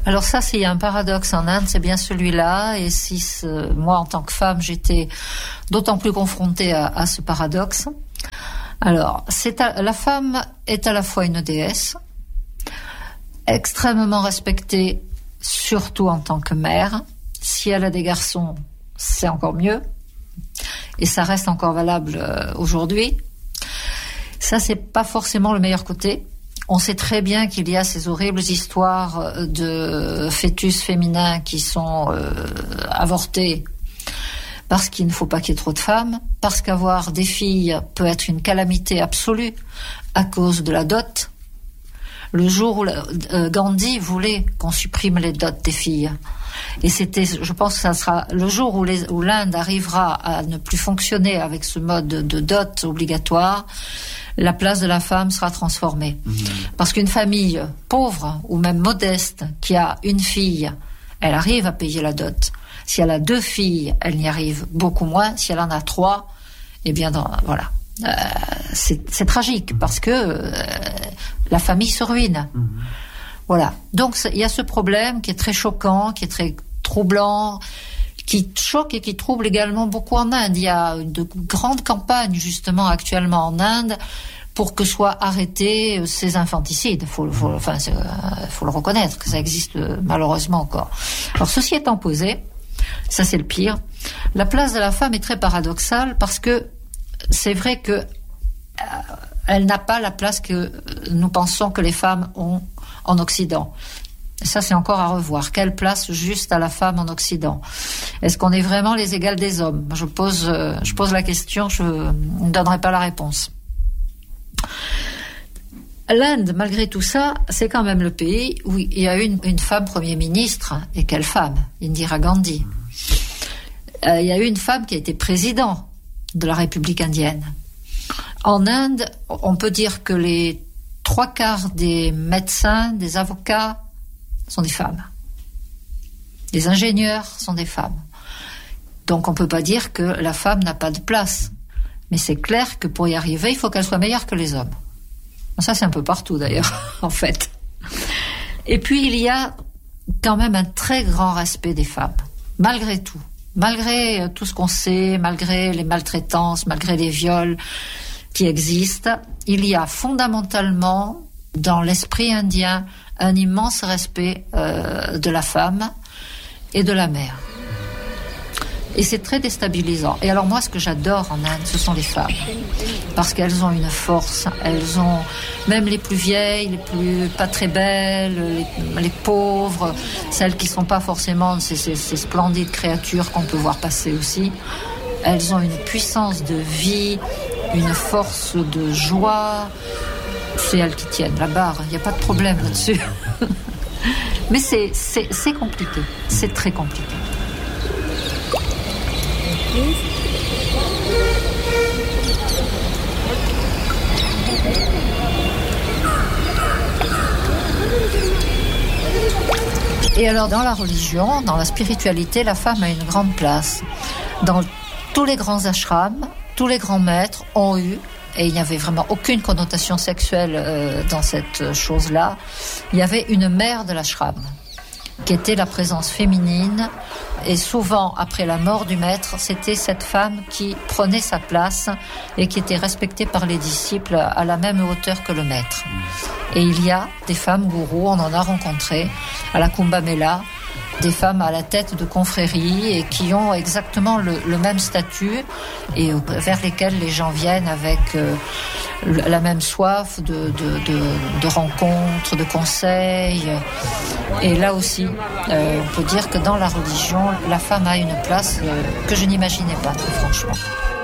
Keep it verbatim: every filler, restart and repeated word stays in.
Alors ça, s'il y a un paradoxe en Inde, c'est bien celui-là. Et si ce, moi, en tant que femme, j'étais d'autant plus confrontée à, à ce paradoxe. Alors, c'est à, la femme est à la fois une déesse, extrêmement respectée, surtout en tant que mère. Si elle a des garçons, c'est encore mieux. Et ça reste encore valable euh, aujourd'hui. Ça, c'est pas forcément le meilleur côté. On sait très bien qu'il y a ces horribles histoires de fœtus féminins qui sont euh, avortés parce qu'il ne faut pas qu'il y ait trop de femmes, parce qu'avoir des filles peut être une calamité absolue à cause de la dot. Le jour où la, euh, Gandhi voulait qu'on supprime les dots des filles. Et c'était, je pense que ça sera le jour où, les, où l'Inde arrivera à ne plus fonctionner avec ce mode de dot obligatoire, la place de la femme sera transformée. Mmh. Parce qu'une famille pauvre ou même modeste qui a une fille, elle arrive à payer la dot. Si elle a deux filles, elle n'y arrive beaucoup moins. Si elle en a trois, eh bien, dans, voilà. Euh, c'est, c'est tragique parce que euh, la famille se ruine. Mmh. Voilà. Donc, il y a ce problème qui est très choquant, qui est très troublant, qui choque et qui trouble également beaucoup en Inde. Il y a de grandes campagnes, justement, actuellement en Inde, pour que soient arrêtés ces infanticides. Faut, faut, enfin, euh, faut le reconnaître, que ça existe euh, malheureusement encore. Alors, ceci étant posé, ça c'est le pire, la place de la femme est très paradoxale parce que c'est vrai que euh, elle n'a pas la place que nous pensons que les femmes ont en Occident. Ça, c'est encore à revoir. Quelle place juste à la femme en Occident? Est-ce qu'on est vraiment les égales des hommes? Je pose, euh, je pose la question, je ne donnerai pas la réponse. L'Inde, malgré tout ça, c'est quand même le pays où il y a une, une femme Premier ministre. Et quelle femme? Indira Gandhi. Euh, il y a eu une femme qui a été président de la République indienne. En Inde, on peut dire que les trois quarts des médecins, des avocats, sont des femmes. Les ingénieurs sont des femmes. Donc on ne peut pas dire que la femme n'a pas de place. Mais c'est clair que pour y arriver, il faut qu'elle soit meilleure que les hommes. Ça, c'est un peu partout d'ailleurs, en fait. Et puis il y a quand même un très grand respect des femmes, malgré tout. Malgré tout ce qu'on sait, malgré les maltraitances, malgré les viols qui existent, il y a fondamentalement, dans l'esprit indien, un immense respect euh, de la femme et de la mère. Et c'est très déstabilisant. Et alors moi, ce que j'adore en Inde, ce sont les femmes. Parce qu'elles ont une force. Elles ont, même les plus vieilles, les plus pas très belles, les, les pauvres, celles qui ne sont pas forcément ces, ces, ces splendides créatures qu'on peut voir passer aussi. Elles ont une puissance de vie, une force de joie. C'est elles qui tiennent la barre. Il n'y a pas de problème là-dessus. Mais c'est, c'est, c'est compliqué. C'est très compliqué. Et alors dans la religion, dans la spiritualité, la femme a une grande place. Dans tous les grands ashrams, tous les grands maîtres ont eu, et il n'y avait vraiment aucune connotation sexuelle euh, dans cette chose-là, il y avait une mère de l'ashram, qui était la présence féminine. Et souvent, après la mort du maître, c'était cette femme qui prenait sa place et qui était respectée par les disciples à la même hauteur que le maître. Et il y a des femmes gourous, on en a rencontré à la Kumbh Mela, des femmes à la tête de confréries et qui ont exactement le, le même statut et vers lesquelles les gens viennent avec euh, la même soif de, de, de, de rencontres, de conseils. Et là aussi, euh, on peut dire que dans la religion, la femme a une place euh, que je n'imaginais pas, très franchement.